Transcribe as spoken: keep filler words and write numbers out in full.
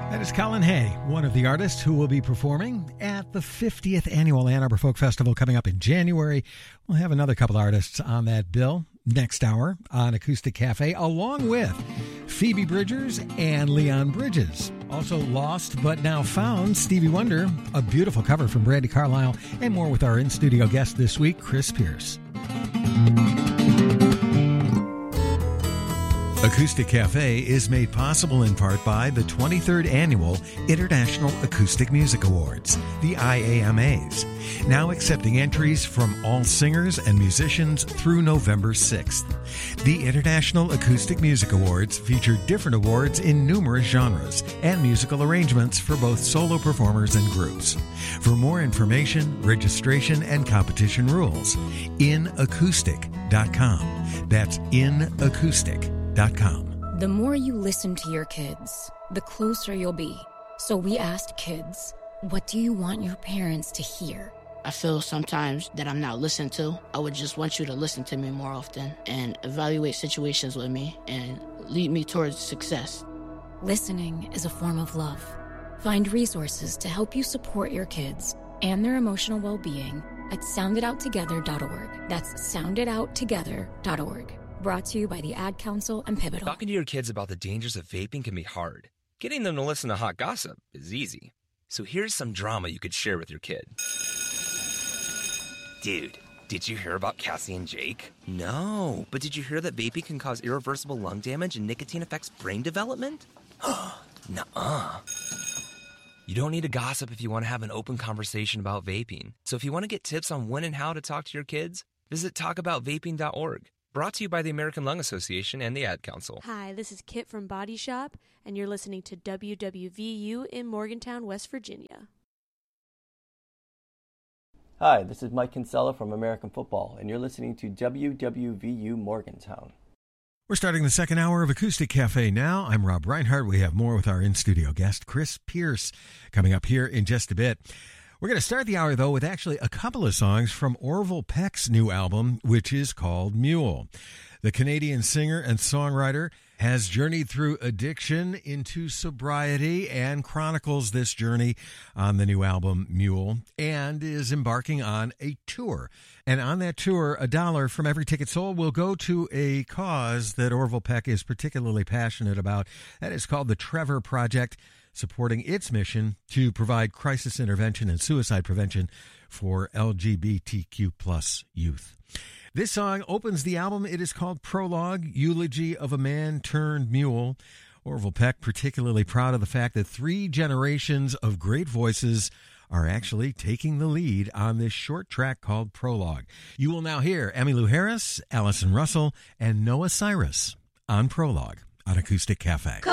That is Colin Hay, one of the artists who will be performing at the fiftieth Annual Ann Arbor Folk Festival coming up in January. We'll have another couple artists on that bill next hour on Acoustic Cafe, along with Phoebe Bridgers and Leon Bridges. Also lost but now found, Stevie Wonder, a beautiful cover from Brandi Carlile, and more with our in-studio guest this week, Chris Pierce. Acoustic Cafe is made possible in part by the twenty-third Annual International Acoustic Music Awards, the I A M As, now accepting entries from all singers and musicians through November sixth. The International Acoustic Music Awards feature different awards in numerous genres and musical arrangements for both solo performers and groups. For more information, registration, and competition rules, in acoustic dot com. That's in acoustic dot com. The more you listen to your kids, the closer you'll be. So we asked kids, what do you want your parents to hear? I feel sometimes that I'm not listened to. I would just want you to listen to me more often and evaluate situations with me and lead me towards success. Listening is a form of love. Find resources to help you support your kids and their emotional well-being at sound it out together dot org. That's sound it out together dot org. Brought to you by the Ad Council and Pivotal. Talking to your kids about the dangers of vaping can be hard. Getting them to listen to hot gossip is easy. So here's some drama you could share with your kid. Dude, did you hear about Cassie and Jake? No, but did you hear that vaping can cause irreversible lung damage and nicotine affects brain development? Nuh-uh. You don't need to gossip if you want to have an open conversation about vaping. So if you want to get tips on when and how to talk to your kids, visit talk about vaping dot org. Brought to you by the American Lung Association and the Ad Council. Hi, this is Kit from Body Shop, and you're listening to W W V U in Morgantown, West Virginia. Hi, this is Mike Kinsella from American Football, and you're listening to W W V U Morgantown. We're starting the second hour of Acoustic Cafe now. I'm Rob Reinhardt. We have more with our in-studio guest, Chris Pierce, coming up here in just a bit. We're going to start the hour, though, with actually a couple of songs from Orville Peck's new album, which is called Mule. The Canadian singer and songwriter has journeyed through addiction into sobriety and chronicles this journey on the new album, Mule, and is embarking on a tour. And on that tour, a dollar from every ticket sold will go to a cause that Orville Peck is particularly passionate about. That is called the Trevor Project, supporting its mission to provide crisis intervention and suicide prevention for L G B T Q plus youth. This song opens the album. It is called Prologue, Eulogy of a Man Turned Mule. Orville Peck particularly proud of the fact that three generations of great voices are actually taking the lead on this short track called Prologue. You will now hear Emmylou Harris, Allison Russell, and Noah Cyrus on Prologue on Acoustic Cafe.